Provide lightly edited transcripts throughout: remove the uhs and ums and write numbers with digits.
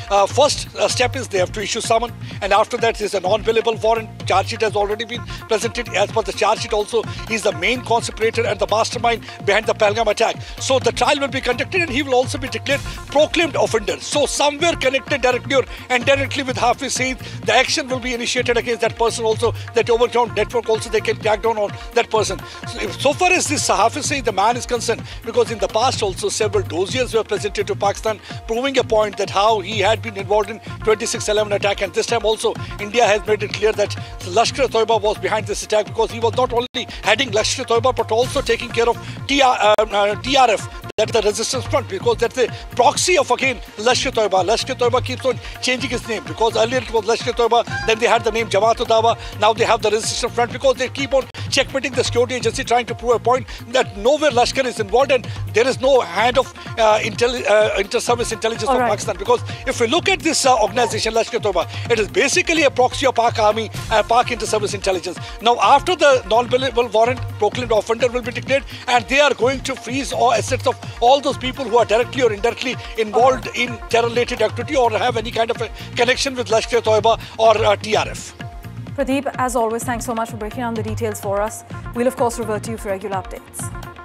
first step is they have to issue summon, and after that is a non-bailable warrant. Charge sheet has already been presented. As per the charge sheet also, he is the main conspirator and the mastermind behind the Pahalgam attack. So the trial will be conducted and he will also be declared proclaimed offender. So somewhere connected directly or indirectly with Hafiz Saeed, the action will be initiated against that person also. That overground network also, they can crack down on that person. So far as this Hafiz Saeed, the man is concerned, because in the past also several dossiers were presented to Pakistan proving a point that how he had been involved in 26/11 attack, and this time also India has made it clear that Lashkar-e-Toiba was behind this attack, because he was not only heading Lashkar-e-Toiba but also taking care of TRF, that's the resistance front, because that's the proxy of again Lashkar-e-Toiba. Lashkar-e-Toiba keeps on changing its name, because earlier it was Lashkar-e-Toiba, then they had the name Jamaat-ud-Dawa, now they have the resistance front, because they keep on checkmating the security agency, trying to prove a point that nowhere Lashkar is involved and there is no hand of inter-service intelligence from Pakistan. Because if we look at this organization, Lashkar-e-Toiba, it is basically a proxy of Pak Army and Pak inter-service intelligence. Now after the non-bailable warrant, proclaimed offender will be declared, and they are going to freeze all assets of all those people who are directly or indirectly involved in terror-related activity or have any kind of a connection with Lashkar-e-Toiba or TRF. Pradeep, as always, thanks so much for breaking down the details for us. We'll of course revert to you for regular updates.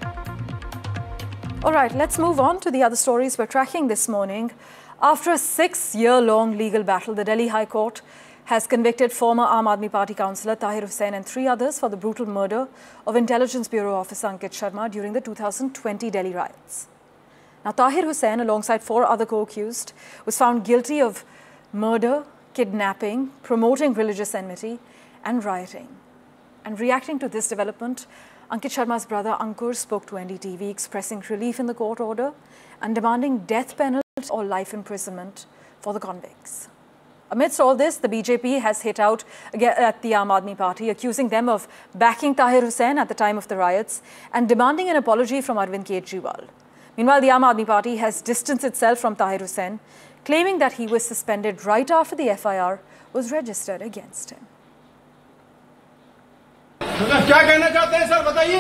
All right, let's move on to the other stories we're tracking this morning. After a 6-year-long legal battle, the Delhi High Court has convicted former Aam Aadmi Party councillor Tahir Hussain and 3 others for the brutal murder of Intelligence Bureau officer Ankit Sharma during the 2020 Delhi riots. Now, Tahir Hussain, alongside 4 other co-accused, was found guilty of murder, kidnapping, promoting religious enmity and rioting. And reacting to this development, Ankit Sharma's brother Ankur spoke to NDTV, expressing relief in the court order and demanding death penalty or life imprisonment for the convicts. Amidst all this, the BJP has hit out at the Aam Aadmi Party, accusing them of backing Tahir Hussain at the time of the riots and demanding an apology from Arvind Kejriwal. Meanwhile, the Aam Aadmi Party has distanced itself from Tahir Hussain, claiming that he was suspended right after the FIR was registered against him. क्या कहना चाहते हैं sir बताइए?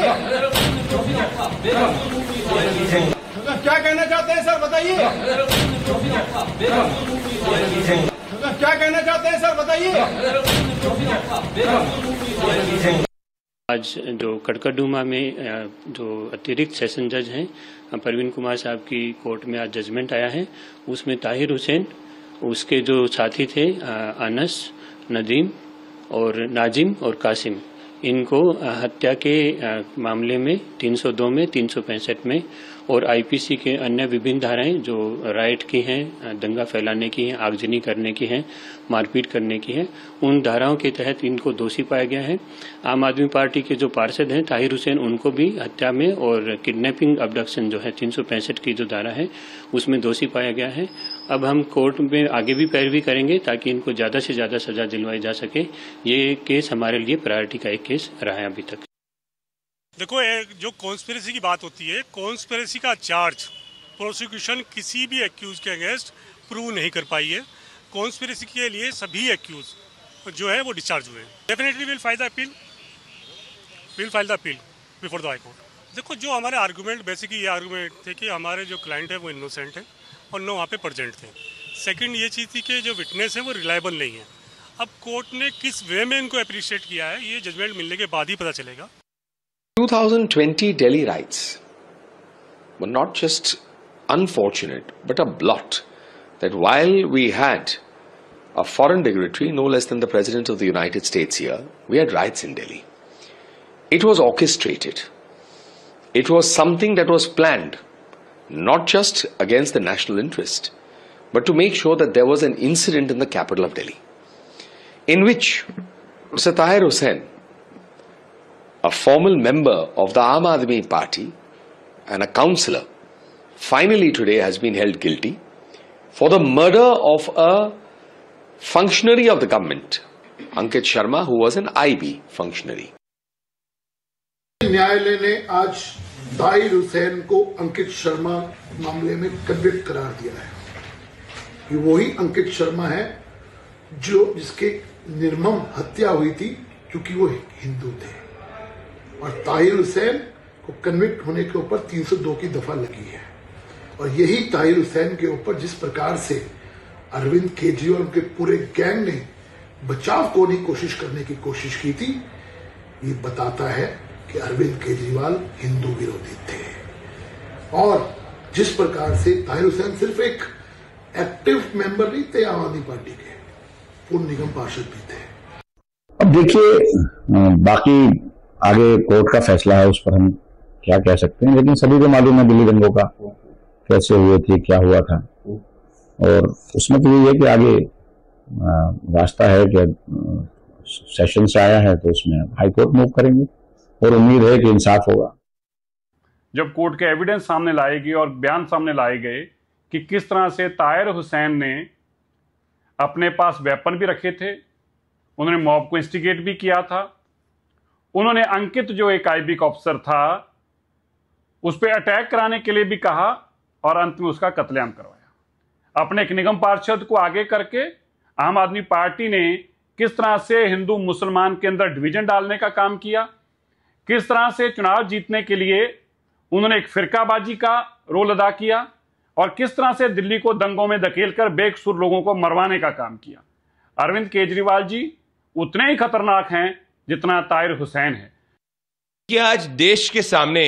क्या कहना चाहते हैं sir बताइए? क्या कहना चाहते हैं सर बताइए? आज जो कड़कड़डूमा में जो अतिरिक्त सेशन जज हैं परवीन कुमार साहब की कोर्ट में आज जजमेंट आया है, उसमें ताहिर हुसैन, उसके जो साथी थे अनस, नदीम और नाजिम और कासिम, इनको हत्या के मामले में 302 में, 365 में और आईपीसी के अन्य विभिन्न धाराएं जो राइट की हैं, दंगा फैलाने की हैं, आगजनी करने की हैं, मारपीट करने की हैं, उन धाराओं के तहत इनको दोषी पाया गया है। आम आदमी पार्टी के जो पार्षद हैं ताहिर हुसैन, उनको भी हत्या में और किडनैपिंग अबडक्शन जो है 365 की जो धारा है उसमें दोषी पाया गया है। अब हम कोर्ट में आगे भी पैरवी करेंगे ताकि इनको ज्यादा से ज्यादा सजा दिलवाई जा सके। ये केस हमारे लिए प्रायोरिटी का एक केस रहा है अभी तक। देखो, जो कॉन्स्पिरेसी की बात होती है, कॉन्स्पिरेसी का चार्ज प्रोसिक्यूशन किसी भी एक्यूज के अगेंस्ट प्रूव नहीं कर पाई है। कॉन्स्पिरेसी के लिए सभी एक्यूज जो है वो डिस्चार्ज हुए हैं। Definitely will file the appeal before the high court. देखो, जो हमारे आर्गूमेंट बेसिकली ये आर्गूमेंट थे कि हमारे जो क्लाइंट है वो इनोसेंट है और नो वहाँ पे प्रेजेंट थे। सेकंड ये चीज़ थी कि जो विटनेस है वो रिलायबल नहीं है। अब कोर्ट ने किस वे में इनको अप्रिशिएट किया है ये जजमेंट मिलने के बाद ही पता चलेगा। 2020 Delhi riots were not just unfortunate but a blot that while we had a foreign dignitary no less than the President of the United States here, we had riots in Delhi. It was orchestrated. It was something that was planned, not just against the national interest, but to make sure that there was an incident in the capital of Delhi, in which Mr. Tahir Hussain, a formal member of the Aam Aadmi Party and a councillor, finally today has been held guilty for the murder of a functionary of the government, Ankit Sharma, who was an IB functionary. न्यायालय ने आज ताहिर हुसैन को अंकित शर्मा मामले में convict करार दिया है कि वही अंकित शर्मा है जिसके निर्मम हत्या हुई थी क्योंकि वो हिंदू थे, और ताहिर हुसैन को कन्विक्ट होने के ऊपर 302 की दफा लगी है। और यही ताहिर हुसैन के ऊपर जिस प्रकार से अरविंद केजरीवाल उनके पूरे गैंग ने बचाव कोनी कोशिश करने की कोशिश की थी, ये बताता है कि अरविंद केजरीवाल हिंदू विरोधी थे। और जिस प्रकार से ताहिर हुसैन सिर्फ एक एक्टिव मेंबर नहीं थे आम आदमी पार्टी के, पूर्ण निगम पार्षद भी थे। अब देखिए, बाकी आगे कोर्ट का फैसला है, उस पर हम क्या कह सकते हैं, लेकिन सभी को मालूम है दिल्ली दंगों का कैसे हुए थे, क्या हुआ था, और उसमें तो ये है कि आगे रास्ता है कि सेशन से आया है तो उसमें हाई कोर्ट मूव करेंगे और उम्मीद है कि इंसाफ होगा। जब कोर्ट के एविडेंस सामने लाए गए और बयान सामने लाए गए कि किस तरह से ताहिर हुसैन ने अपने पास वेपन भी रखे थे, उन्होंने मॉब को इंस्टिगेट भी किया था, उन्होंने अंकित जो एक आईबी का अफसर था उस पर अटैक कराने के लिए भी कहा और अंत में उसका कत्लेआम करवाया। अपने एक निगम पार्षद को आगे करके आम आदमी पार्टी ने किस तरह से हिंदू मुसलमान के अंदर डिवीजन डालने का काम किया, किस तरह से चुनाव जीतने के लिए उन्होंने एक फिरकाबाजी का रोल अदा किया और किस तरह से दिल्ली को दंगों में धकेलकर बेकसूर लोगों को मरवाने का काम किया। अरविंद केजरीवाल जी उतने ही खतरनाक हैं जितना ताहिर हुसैन है। कि आज देश के सामने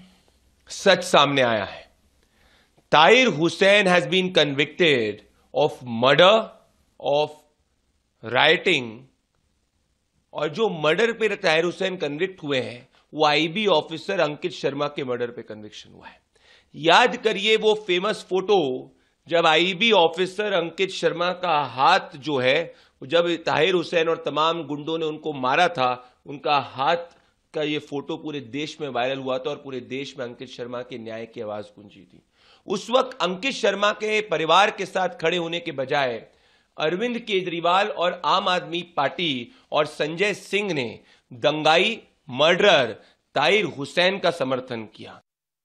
सच सामने आया है। Tahir Hussain has been convicted of murder, of writing, और जो मर्डर पे ताहिर हुसैन कन्विक्ट हुए हैं वो आईबी ऑफिसर अंकित शर्मा के मर्डर पे कन्विक्शन हुआ है। याद करिए वो फेमस फोटो जब आईबी ऑफिसर अंकित शर्मा का हाथ जो है, जब ताहिर हुसैन और तमाम गुंडों ने उनको मारा था, उनका हाथ का ये फोटो पूरे देश में वायरल हुआ था और पूरे देश में अंकित शर्मा के न्याय की आवाज गूंजी थी। उस वक्त अंकित शर्मा के परिवार के साथ खड़े होने के बजाय अरविंद केजरीवाल और आम आदमी पार्टी और संजय सिंह ने दंगाई मर्डरर ताहिर हुसैन का समर्थन किया।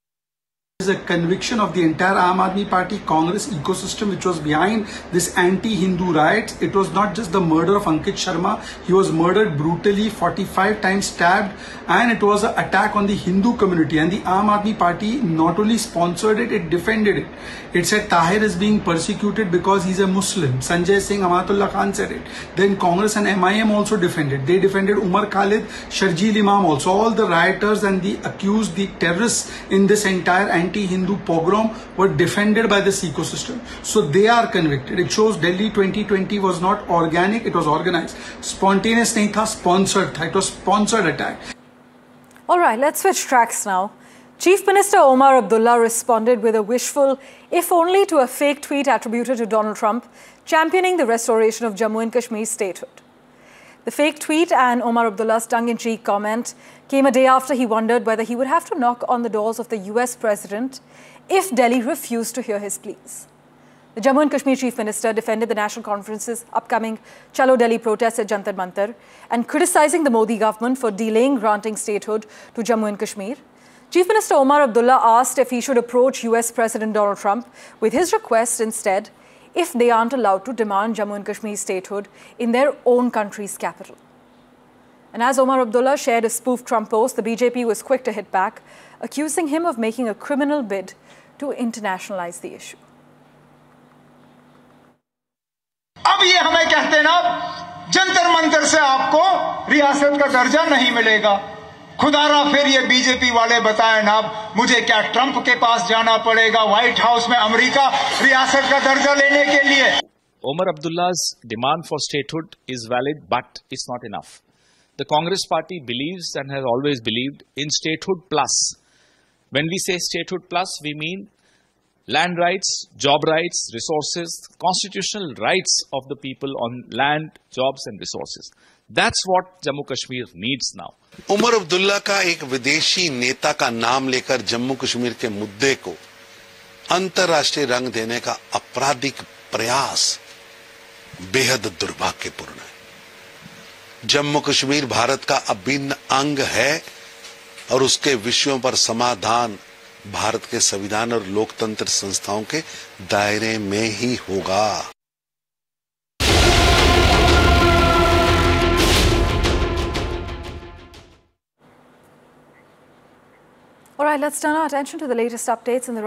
Is a conviction of the entire Aam Aadmi Party Congress ecosystem which was behind this anti-Hindu riots. It was not just the murder of Ankit Sharma. He was murdered brutally, 45 times stabbed, and it was an attack on the Hindu community. And the Aam Aadmi Party not only sponsored it, it defended it. It said Tahir is being persecuted because he's a Muslim. Sanjay Singh, Amatullah Khan said it. Then Congress and MIM also defended. They defended Umar Khalid, Sharjeel Imam also. All the rioters and the accused, the terrorists in this entire anti-Hindu pogrom were defended by this ecosystem. So they are convicted. It shows Delhi 2020 was not organic, it was organized. Spontaneous nahi tha, sponsored tha. It was sponsored attack. All right, let's switch tracks now. Chief Minister Omar Abdullah responded with a wishful, if only to a fake tweet attributed to Donald Trump, championing the restoration of Jammu and Kashmir's statehood. The fake tweet and Omar Abdullah's tongue-in-cheek comment came a day after he wondered whether he would have to knock on the doors of the US president if Delhi refused to hear his pleas. The Jammu and Kashmir Chief Minister defended the National Conference's upcoming Chalo Delhi protests at Jantar Mantar and criticizing the Modi government for delaying granting statehood to Jammu and Kashmir. Chief Minister Omar Abdullah asked if he should approach US President Donald Trump with his request instead if they aren't allowed to demand Jammu and Kashmir statehood in their own country's capital. And as Omar Abdullah shared a spoof Trump post, the BJP was quick to hit back, accusing him of making a criminal bid to internationalize the issue. अब ये हमें कहते हैं ना, जंतर मंतर से आपको रियासत का दर्जा नहीं मिलेगा। खुदारा फिर ये बीजेपी वाले बताएं ना, मुझे क्या ट्रंप के पास जाना पड़ेगा, व्हाइट हाउस में अमेरिका रियासत का दर्जा लेने के लिए? Omar Abdullah's demand for statehood is valid, but it's not enough. The Congress party believes and has always believed in statehood plus. When we say statehood plus, we mean land rights, job rights, resources, constitutional rights of the people on land, jobs and resources. That's what Jammu Kashmir needs now. Omar Abdullah का एक विदेशी नेता का नाम लेकर जम्मू कश्मीर के मुद्दे को अंतर्राष्ट्रीय रंग देने का आपराधिक प्रयास बेहद दुर्भाग्यपूर्ण है। जम्मू कश्मीर भारत का अभिन्न अंग है और उसके विषयों पर समाधान भारत के संविधान और लोकतंत्र संस्थाओं के दायरे में ही होगा। All right, let's turn our attention to the latest updates in the